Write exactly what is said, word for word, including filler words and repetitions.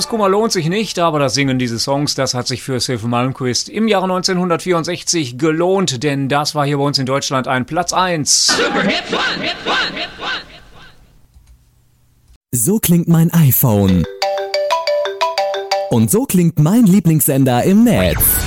Liebeskummer lohnt sich nicht, aber das Singen dieses Songs, das hat sich für Sylvan Malmkvist im Jahre neunzehnhundertvierundsechzig gelohnt, denn das war hier bei uns in Deutschland ein Platz eins. Super Hit One, Hit One, Hit One. So klingt mein iPhone. Und so klingt mein Lieblingssender im Netz.